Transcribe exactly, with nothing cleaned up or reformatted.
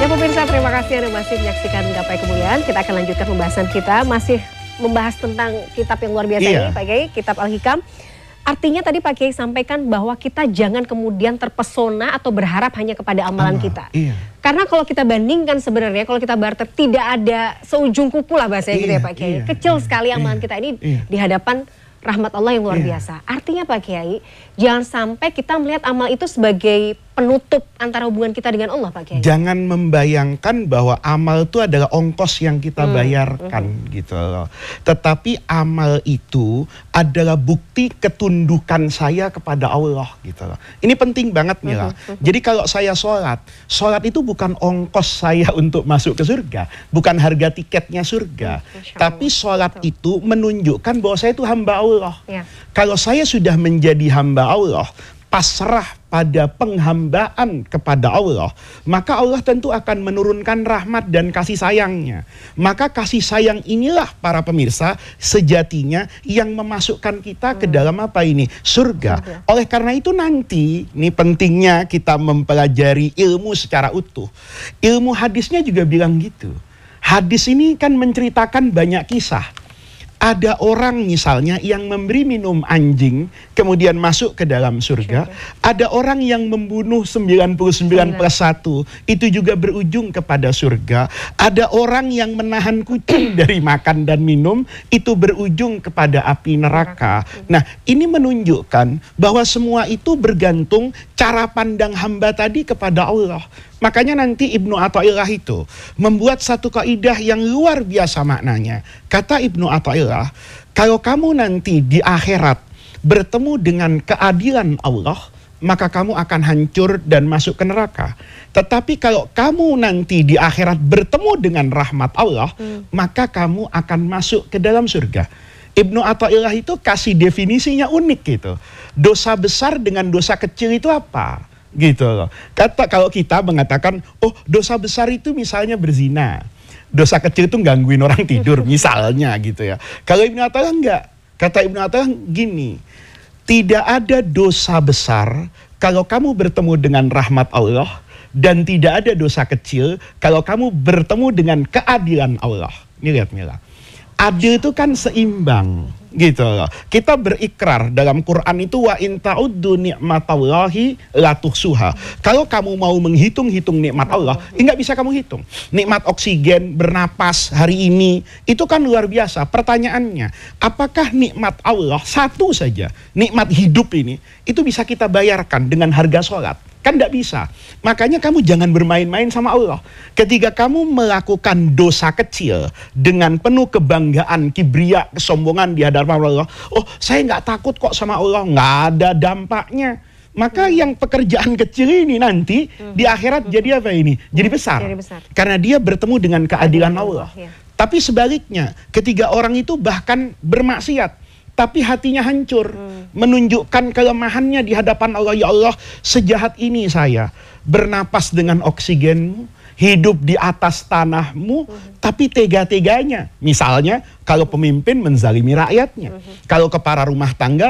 Pemirsa, terima kasih Anda masih menyaksikan Gapai Kemuliaan. Kita akan lanjutkan pembahasan kita, masih membahas tentang kitab yang luar biasa iya. ini, Pak Kiai, Kitab Al-Hikam. Artinya tadi Pak Kiai sampaikan bahwa kita jangan kemudian terpesona atau berharap hanya kepada amalan ah, kita. Iya. Karena kalau kita bandingkan sebenarnya, kalau kita barter tidak ada seujung kuku lah bahasanya iya, gitu ya Pak Kiai. Iya, Kecil iya, sekali amalan iya, kita ini iya. di hadapan rahmat Allah yang luar iya. biasa. Artinya Pak Kiai, jangan sampai kita melihat amal itu sebagai penutup antara hubungan kita dengan Allah, Pak Kiai. Jangan membayangkan bahwa amal itu adalah ongkos yang kita hmm. bayarkan hmm. gitu loh. Tetapi amal itu adalah bukti ketundukan saya kepada Allah gitu loh. Ini penting banget Mila. Hmm. Hmm. Jadi kalau saya sholat, sholat itu bukan ongkos saya untuk masuk ke surga, bukan harga tiketnya surga. Hmm. Tapi sholat Betul. itu menunjukkan bahwa saya itu hamba Allah. Ya. Kalau saya sudah menjadi hamba Allah, pasrah pada penghambaan kepada Allah, maka Allah tentu akan menurunkan rahmat dan kasih sayangnya. Maka kasih sayang inilah para pemirsa sejatinya yang memasukkan kita hmm. ke dalam apa ini? Surga. Surga. Oleh karena itu nanti, ini pentingnya kita mempelajari ilmu secara utuh. Ilmu hadisnya juga bilang gitu. Hadis ini kan menceritakan banyak kisah. Ada orang misalnya yang memberi minum anjing kemudian masuk ke dalam surga. Ada orang yang membunuh sembilan puluh sembilan plus satu itu juga berujung kepada surga. Ada orang yang menahan kucing dari makan dan minum itu berujung kepada api neraka. Nah, ini menunjukkan bahwa semua itu bergantung cara pandang hamba tadi kepada Allah. Makanya nanti Ibnu Athaillah itu membuat satu kaidah yang luar biasa maknanya. Kata Ibnu Athaillah, kalau kamu nanti di akhirat bertemu dengan keadilan Allah, maka kamu akan hancur dan masuk ke neraka. Tetapi kalau kamu nanti di akhirat bertemu dengan rahmat Allah, hmm. maka kamu akan masuk ke dalam surga. Ibnu Athaillah itu kasih definisinya unik gitu. Dosa besar dengan dosa kecil itu apa? Gitu loh. Kata kalau kita mengatakan, oh dosa besar itu misalnya berzina, dosa kecil itu gangguin orang tidur misalnya gitu ya. Kalau Ibnu Athaillah enggak. Kata Ibnu Athaillah gini, tidak ada dosa besar kalau kamu bertemu dengan rahmat Allah, dan tidak ada dosa kecil kalau kamu bertemu dengan keadilan Allah. Ini lihat Mila, adil itu kan seimbang gitu loh. Kita berikrar dalam Quran itu wa in ta'uddu ni'matallahi la tuhsuha. Kalau kamu mau menghitung-hitung nikmat Allah, enggak bisa kamu hitung. Nikmat oksigen, bernapas hari ini itu kan luar biasa. Pertanyaannya, apakah nikmat Allah satu saja, nikmat hidup ini itu bisa kita bayarkan dengan harga sholat? Kan tidak bisa. Makanya kamu jangan bermain-main sama Allah. Ketika kamu melakukan dosa kecil dengan penuh kebanggaan, kibria, kesombongan di hadapan Allah, oh saya nggak takut kok sama Allah, nggak ada dampaknya. Maka hmm. yang pekerjaan kecil ini nanti hmm. di akhirat hmm. jadi apa ini? Jadi besar. Jadi besar. Karena dia bertemu dengan keadilan Allah. Allah. Ya. Tapi sebaliknya, ketika orang itu bahkan bermaksiat, tapi hatinya hancur, hmm. menunjukkan kelemahannya di hadapan Allah. Ya Allah, sejahat ini saya, bernapas dengan oksigenmu, hidup di atas tanahmu, hmm. tapi tega-teganya. Misalnya, kalau pemimpin menzalimi rakyatnya, hmm. kalau kepala rumah tangga